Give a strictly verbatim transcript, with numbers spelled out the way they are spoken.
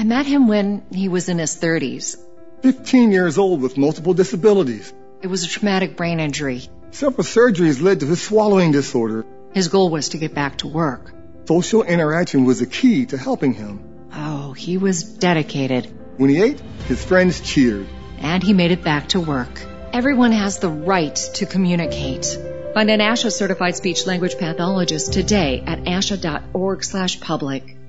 I met him when he was in his thirties. fifteen years old with multiple disabilities. It was a traumatic brain injury. Several surgeries led to his swallowing disorder. His goal was to get back to work. Social interaction was the key to helping him. Oh, he was dedicated. When he ate, his friends cheered. And he made it back to work. Everyone has the right to communicate. Find an ASHA certified speech language pathologist today at asha dot org slash public.